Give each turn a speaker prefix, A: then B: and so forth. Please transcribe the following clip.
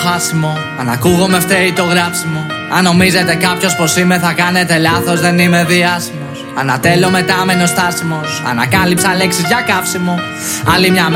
A: χάσιμο. Αν ακούγομαι φταίει το γράψιμο. Αν νομίζετε κάποιος πως είμαι θα κάνετε λάθος, δεν είμαι διάσημος. Ανατέλω μετάμενος στάσιμος. Ανακάλυψα λέξεις για καύσιμο. Άλλη μια